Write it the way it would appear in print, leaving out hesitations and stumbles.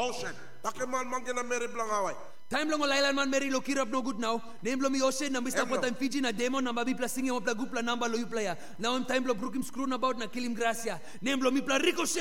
Bullshit. Takeman mangina Mary Blangaway. Time lang olailan man Mary lo kirap no good now. Name lo mi Ose na mista po time Fiji na demon na mabi plasingin mo pla gupla namba lo yuplaya. Now time lo brukim screw about na kilim gracia. Name lo mi pla Ricochet.